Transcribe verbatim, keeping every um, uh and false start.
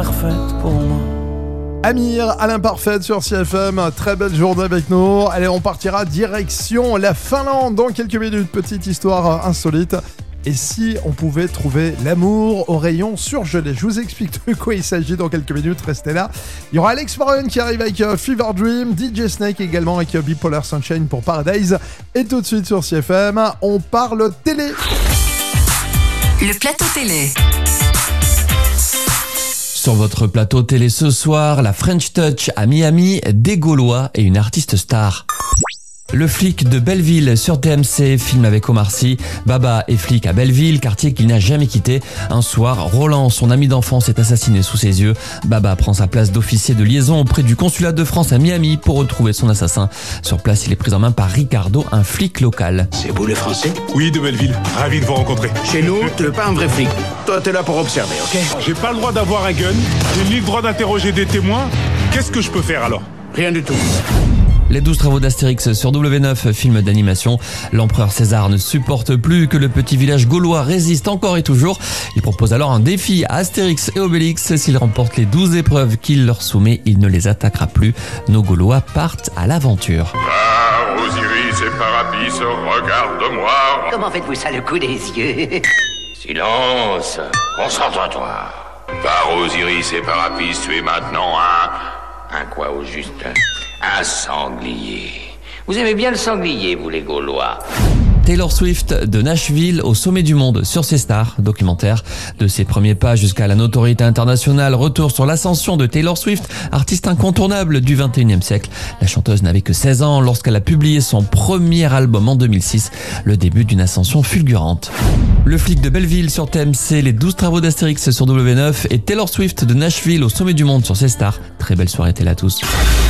parfaite pour moi. Amir à l'imparfaite sur C F M, très belle journée avec nous. Allez, on partira direction la Finlande dans quelques minutes. Petite histoire insolite. Et si on pouvait trouver l'amour au rayon surgelé? Je vous explique de quoi il s'agit dans quelques minutes, restez là. Il y aura Alex Warren qui arrive avec uh, Fever Dream, D J Snake également avec uh, Bipolar Sunshine pour Paradise. Et tout de suite sur C F M, on parle télé. Le plateau télé. Sur votre plateau télé ce soir, la French Touch à Miami, des Gaulois et une artiste star. Le flic de Belleville sur T M C, film avec Omar Sy. Baba est flic à Belleville, quartier qu'il n'a jamais quitté. Un soir, Roland, son ami d'enfance, est assassiné sous ses yeux. Baba prend sa place d'officier de liaison auprès du consulat de France à Miami pour retrouver son assassin. Sur place, il est pris en main par Ricardo, un flic local. C'est vous les Français? Oui, de Belleville. Ravi de vous rencontrer. Chez nous, t'es pas un vrai flic. Toi, t'es là pour observer, ok? J'ai pas le droit d'avoir un gun, j'ai ni le droit d'interroger des témoins. Qu'est-ce que je peux faire alors? Rien du tout. Les douze travaux d'Astérix sur W neuf, film d'animation. L'empereur César ne supporte plus que le petit village gaulois résiste encore et toujours. Il propose alors un défi à Astérix et Obélix. S'ils remportent les douze épreuves qu'il leur soumet, il ne les attaquera plus. Nos Gaulois partent à l'aventure. Par Osiris et Parapis, regarde-moi. Comment faites-vous ça, le coup des yeux? Silence, concentre-toi. Par Osiris et Parapis, tu es maintenant un... Un quoi au juste? Un sanglier. Vous aimez bien le sanglier, vous les Gaulois? Taylor Swift de Nashville au sommet du monde sur ses stars, documentaire. De ses premiers pas jusqu'à la notoriété internationale, retour sur l'ascension de Taylor Swift, artiste incontournable du vingt et unième siècle. La chanteuse n'avait que seize ans lorsqu'elle a publié son premier album en deux mille six, le début d'une ascension fulgurante. Le flic de Belleville sur T M C, les douze travaux d'Astérix sur W neuf et Taylor Swift de Nashville au sommet du monde sur ses stars. Très belle soirée télé à tous.